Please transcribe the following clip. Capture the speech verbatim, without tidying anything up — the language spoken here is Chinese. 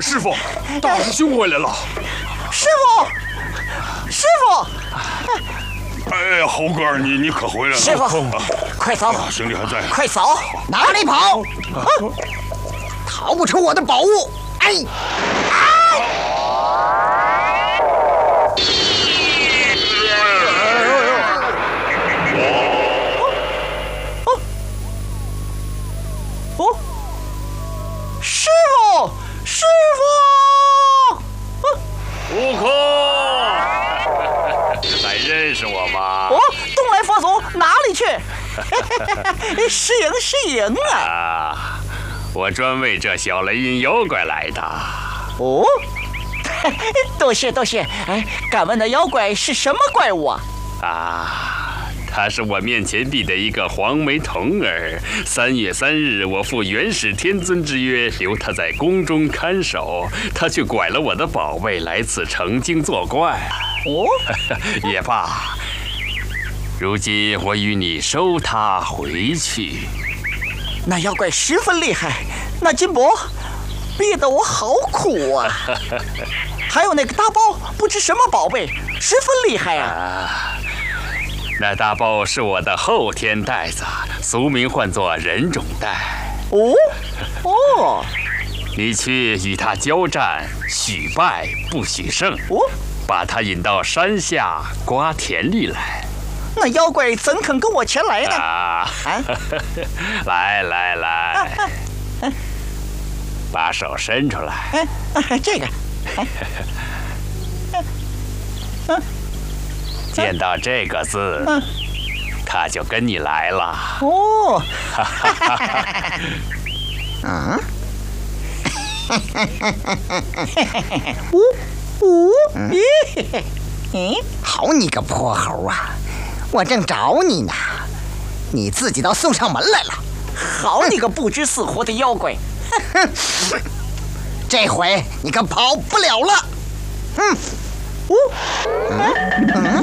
师傅，大师兄回来了。 师傅，师傅。 哎呀，猴哥，你你可回来了！ 师傅， 啊、 快走！ 啊、兄弟还在。 快走！哪里跑？啊、逃不出我的宝物！哎！啊！哦，师傅，师傅！ 悟空，还认识我吗？ 哦，东来佛祖哪里去？是赢是赢啊！ 啊，我专为这小雷音妖怪来的。 哦，多谢多谢。哎，敢问那妖怪是什么怪物啊？ 啊。他是我面前壁的一个黄眉童儿。三月三日，我负元始天尊之约，留他在宫中看守，他却拐了我的宝贝来此成精作怪。 哦， 也罢，如今我与你收他回去。 那妖怪十分厉害，那金箔逼得我好苦啊！还有那个大包，不知什么宝贝，十分厉害啊！ 啊那大包是我的后天袋子，俗名唤作人种袋。 哦哦， 你去与他交战，许败不许胜。 哦， 把他引到山下瓜田里来。 那妖怪怎肯跟我前来呢？ 啊！啊来来来，啊啊、把手伸出来。 哎、啊，这个。哎啊见到这个字，嗯、他就跟你来了。 哦，啊，呜呜，咦，嗯，好你个泼猴啊！我正找你呢，你自己倒送上门来了。好你个不知死活的妖怪！这回你可跑不了了。嗯。哦，嗯嗯，